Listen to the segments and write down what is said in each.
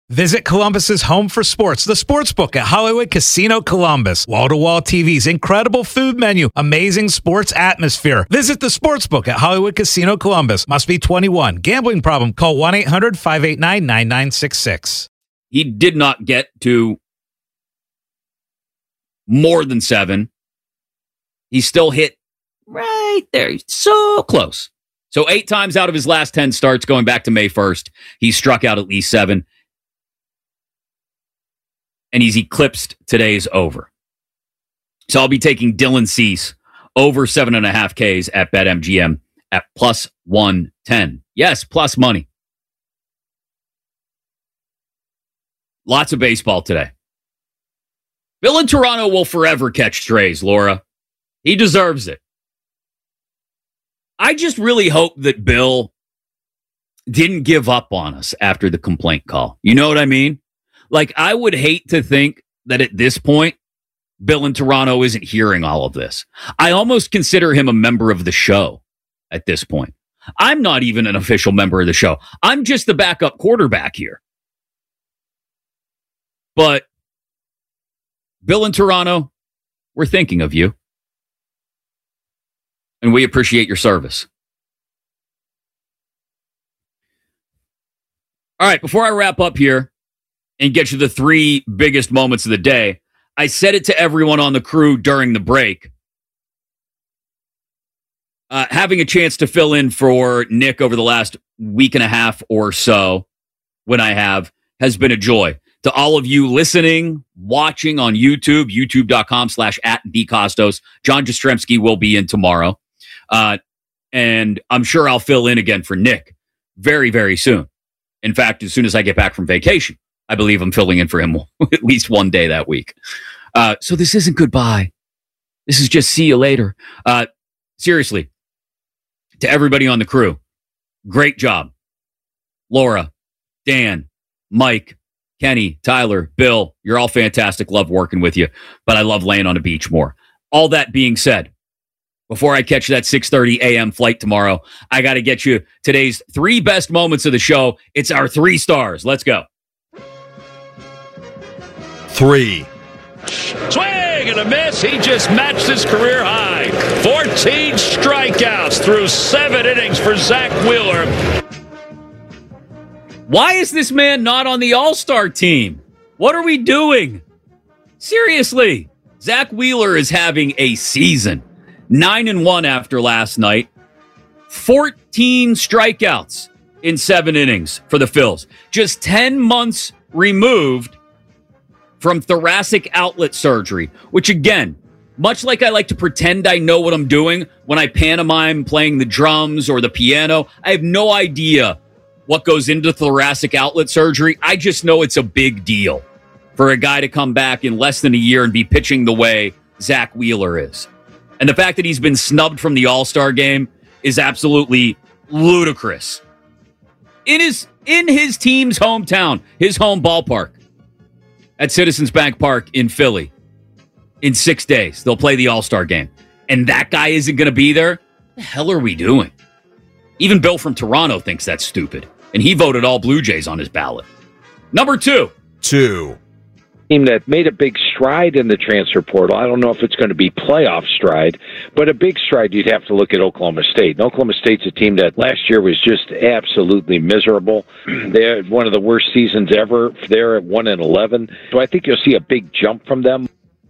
Visit Columbus's home for sports, the Sportsbook at Hollywood Casino Columbus. Wall-to-wall TVs, incredible food menu, amazing sports atmosphere. Visit the Sportsbook at Hollywood Casino Columbus. Must be 21. Gambling problem? Call 1-800-589-9966. He did not get to more than 7. He still hit right there. So close. So 8 times out of his last 10 starts going back to May 1st, he struck out at least 7. And he's eclipsed today's over. So I'll be taking Dylan Cease over 7.5 Ks at BetMGM at plus 110. Yes, plus money. Lots of baseball today. Bill in Toronto will forever catch strays, Laura. He deserves it. I just really hope that Bill didn't give up on us after the complaint call. You know what I mean? Like, I would hate to think that at this point, Bill in Toronto isn't hearing all of this. I almost consider him a member of the show at this point. I'm not even an official member of the show. I'm just the backup quarterback here. But Bill in Toronto, we're thinking of you. And we appreciate your service. All right, before I wrap up here and get you the 3 biggest moments of the day, I said it to everyone on the crew during the break. Having a chance to fill in for Nick over the last week and a half or so, when I have, has been a joy. To all of you listening, watching on YouTube, youtube.com/@DCostos, John Jastrzemski will be in tomorrow. And I'm sure I'll fill in again for Nick very, very soon. In fact, as soon as I get back from vacation, I believe I'm filling in for him at least one day that week. So this isn't goodbye. This is just see you later. Seriously, to everybody on the crew, great job. Laura, Dan, Mike, Kenny, Tyler, Bill, you're all fantastic. Love working with you, but I love laying on a beach more. All that being said, before I catch that 6:30 a.m. flight tomorrow, I got to get you today's 3 best moments of the show. It's our 3 stars. Let's go. 3. Swing and a miss. He just matched his career high. 14 strikeouts through 7 innings for Zach Wheeler. Why is this man not on the All-Star team? What are we doing? Seriously, Zach Wheeler is having a season. 9-1 after last night. 14 strikeouts in 7 innings for the Phils. Just 10 months removed from thoracic outlet surgery, which again, much like I like to pretend I know what I'm doing when I pantomime playing the drums or the piano, I have no idea what goes into thoracic outlet surgery. I just know it's a big deal for a guy to come back in less than a year and be pitching the way Zach Wheeler is. And the fact that he's been snubbed from the All-Star game is absolutely ludicrous. In his team's hometown, his home ballpark at Citizens Bank Park in Philly, in 6 days, they'll play the All-Star game. And that guy isn't going to be there? What the hell are we doing? Even Bill from Toronto thinks that's stupid. And he voted all Blue Jays on his ballot. Number 2. Team that made a big stride in the transfer portal. I don't know if it's going to be playoff stride, but a big stride, you'd have to look at Oklahoma State. And Oklahoma State's a team that last year was just absolutely miserable. They had one of the worst seasons ever. They're at 1-11. So I think you'll see a big jump from them.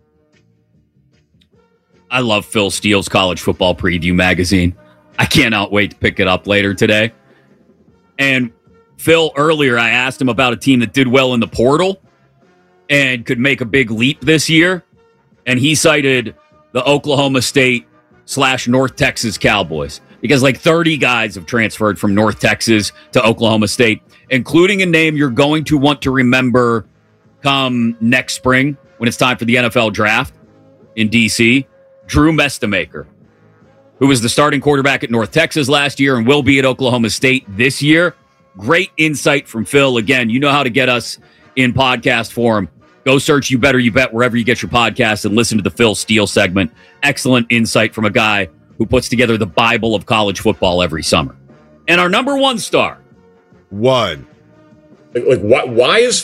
I love Phil Steele's College Football Preview magazine. I cannot wait to pick it up later today. And Phil, earlier, I asked him about a team that did well in the portal and could make a big leap this year. And he cited the Oklahoma State / North Texas Cowboys, because like 30 guys have transferred from North Texas to Oklahoma State, including a name you're going to want to remember come next spring when it's time for the NFL draft in D.C., Drew Mestemaker, who was the starting quarterback at North Texas last year and will be at Oklahoma State this year. Great insight from Phil. Again, you know how to get us in podcast form. Go search You Better You Bet wherever you get your podcasts and listen to the Phil Steele segment. Excellent insight from a guy who puts together the Bible of college football every summer. And our number 1 star. 1. Why is